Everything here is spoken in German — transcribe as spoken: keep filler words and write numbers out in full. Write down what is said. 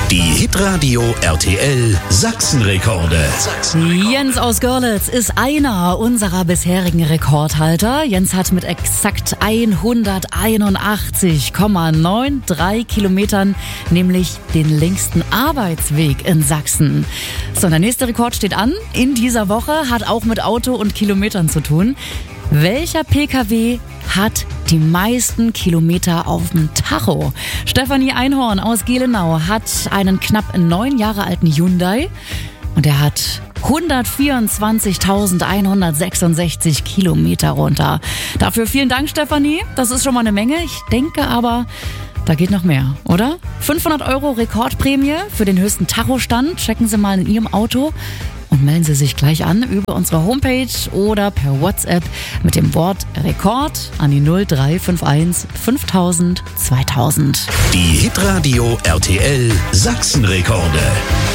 Die Hitradio R T L Sachsenrekorde. Jens aus Görlitz ist einer unserer bisherigen Rekordhalter. Jens hat mit exakt hunderteinundachtzig Komma dreiundneunzig Kilometern nämlich den längsten Arbeitsweg in Sachsen. So, der nächste Rekord steht an. In dieser Woche hat auch mit Auto und Kilometern zu tun. Welcher P K W hat die meisten Kilometer auf dem Tacho? Stefanie Einhorn aus Gelenau hat einen knapp neun Jahre alten Hyundai und er hat hundertvierundzwanzigtausendeinhundertsechsundsechzig Kilometer runter. Dafür vielen Dank, Stefanie. Das ist schon mal eine Menge. Ich denke aber, da geht noch mehr, oder? fünfhundert Euro Rekordprämie für den höchsten Tachostand. Checken Sie mal in Ihrem Auto und melden Sie sich gleich an über unsere Homepage oder per WhatsApp mit dem Wort Rekord an die null drei fünf eins fünftausend zweitausend. Die Hitradio R T L Sachsenrekorde.